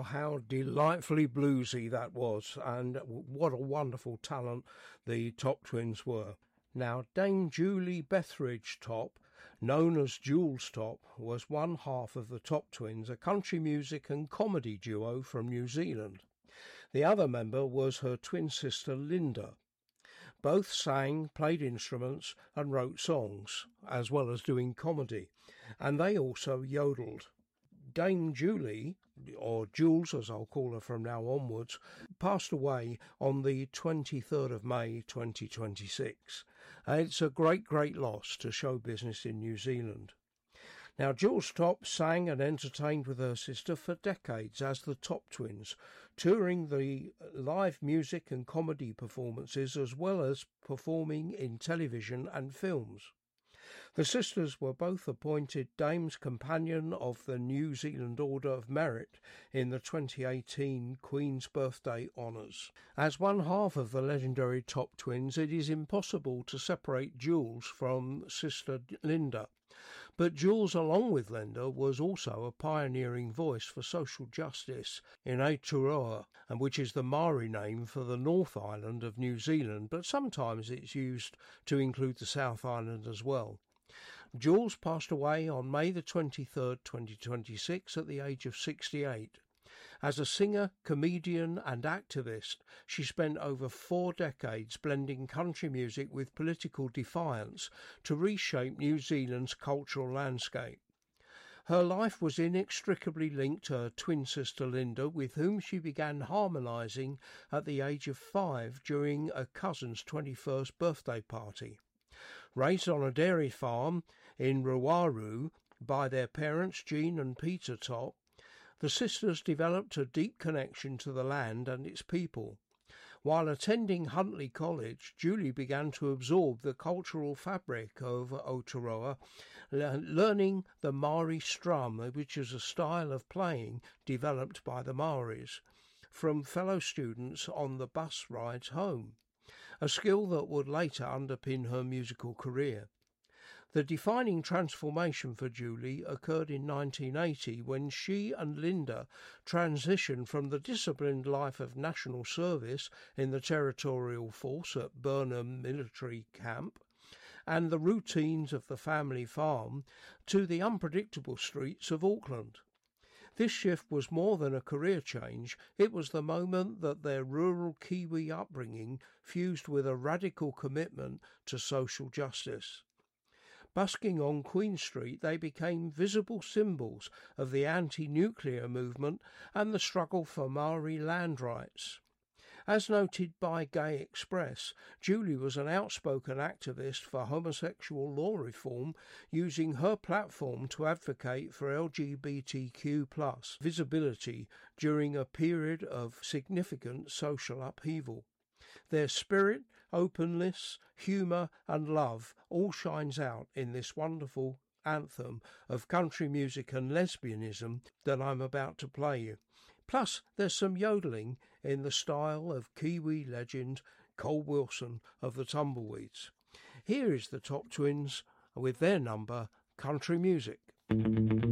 Oh, how delightfully bluesy that was, and what a wonderful talent the Top Twins were. Now, Dame Julie Bethridge Top, known as Jules Top, was one half of the Top Twins, a country music and comedy duo from New Zealand. The other member was her twin sister Linda. Both sang, played instruments and wrote songs, as well as doing comedy, and they also yodeled. Dame Julie, or Jules as I'll call her from now onwards, passed away on the 23rd of May 2026. It's a great loss to show business in New Zealand. Now, Jules Top sang and entertained with her sister for decades as the Top Twins, touring the live music and comedy performances as well as performing in television and films. The sisters were both appointed Dame's Companion of the New Zealand Order of Merit in the 2018 Queen's Birthday Honours. As one half of the legendary Top Twins, it is impossible to separate Jules from sister Linda. But Jules, along with Linda, was also a pioneering voice for social justice in Aotearoa, and which is the Maori name for the North Island of New Zealand, but sometimes it's used to include the South Island as well. Jules passed away on May the 23rd, 2026 at the age of 68. As a singer, comedian and activist, she spent over 4 decades blending country music with political defiance to reshape New Zealand's cultural landscape. Her life was inextricably linked to her twin sister Linda, with whom she began harmonising at the age of 5 during a cousin's 21st birthday party. Raised on a dairy farm in Ruaru by their parents Jean and Peter Top, the sisters developed a deep connection to the land and its people. While attending Huntly College, Julie began to absorb the cultural fabric of Aotearoa, learning the Maori strum, which is a style of playing developed by the Maoris, from fellow students on the bus rides home, a skill that would later underpin her musical career. The defining transformation for Julie occurred in 1980 when she and Linda transitioned from the disciplined life of national service in the Territorial Force at Burnham Military Camp and the routines of the family farm to the unpredictable streets of Auckland. This shift was more than a career change. It was the moment that their rural Kiwi upbringing fused with a radical commitment to social justice. Busking on Queen Street, they became visible symbols of the anti-nuclear movement and the struggle for Maori land rights. As noted by Gay Express, Julie was an outspoken activist for homosexual law reform, using her platform to advocate for LGBTQ+ visibility during a period of significant social upheaval. Their spirit, openness, humour and love all shines out in this wonderful anthem of country music and lesbianism that I'm about to play you. Plus, there's some yodelling in the style of Kiwi legend Cole Wilson of the Tumbleweeds. Here is the Top Twins with their number, Country Music.